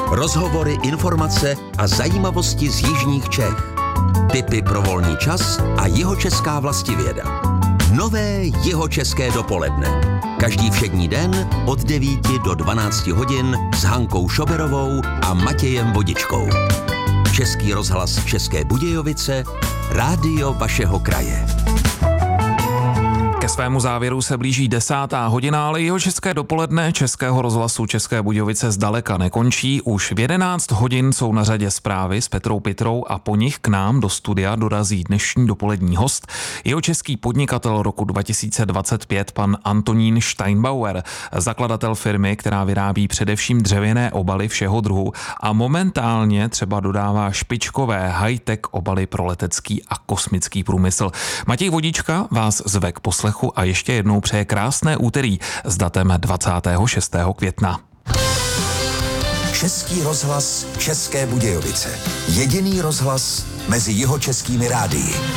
Rozhovory, informace a zajímavosti z jižních Čech. Tipy pro volný čas a jihočeská vlastivěda. Nové jihočeské dopoledne. Každý všední den od 9 do 12 hodin s Hankou Šoberovou a Matějem Vodičkou. Český rozhlas České Budějovice, rádio vašeho kraje. Ke svému závěru se blíží 10. hodina, ale jihočeské dopoledne Českého rozhlasu České Budějovice zdaleka nekončí. Už v 11 hodin jsou na řadě zprávy s Petrou Pitrou a po nich k nám do studia dorazí dnešní dopolední host, jihočeský podnikatel roku 2025, pan Antonín Steinbauer, zakladatel firmy, která vyrábí především dřevěné obaly všeho druhu a momentálně třeba dodává špičkové high-tech obaly pro letecký a kosmický průmysl. Matěj Vodička vás zve k poslechu a ještě jednou přeje krásné úterý s datem 26. května. Český rozhlas České Budějovice. Jediný rozhlas mezi jihočeskými rádii.